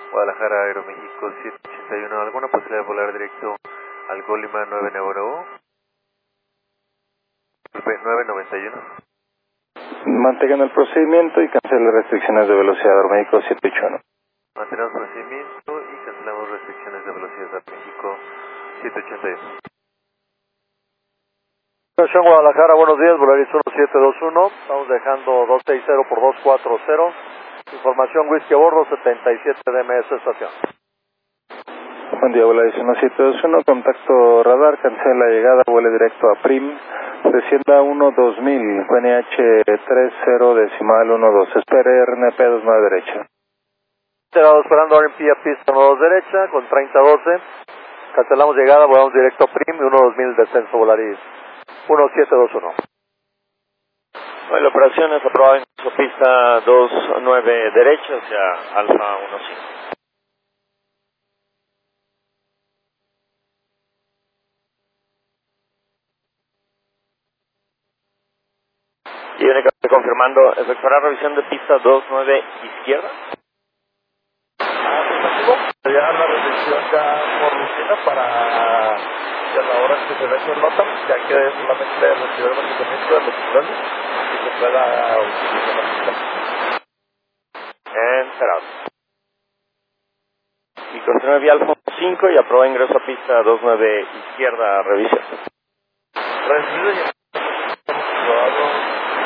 Guadalajara, Aeroméxico 781. ¿Alguna posibilidad de volar directo al Golima 991? 991. Mantengan el procedimiento y cancelen restricciones de velocidad Aeroméxico 781. Mantenemos procedimiento y cancelamos restricciones de velocidad Aeroméxico 781. Atención Guadalajara, buenos días, Volaris 1721, estamos dejando 260 por 240, información whisky a bordo, 77 DMS estación. Buen día, Volaris 1721, contacto radar, cancela la llegada, vuele directo a PRIM, descienda 12000, QNH 30 espere RNP 29 derecha. Esperando RNP a pista 12 derecha, con 3012, cancelamos llegada, volamos directo a PRIM y 12000 descenso Volaris 1721. Bueno, la operación es aprobada en su pista 29 derecha hacia Alfa 15. Y viene confirmando, efectuará revisión de pista 29 izquierda. Ya la restricción ya por rutina para que a la hora que se ve su nota, ya quede solamente recibir el mantenimiento de los controles y se pueda utilizar la pista. Encerrado. Y continúe vía Alfa 5 y aprueba ingreso a pista 29 izquierda, revisión. Recibido ya.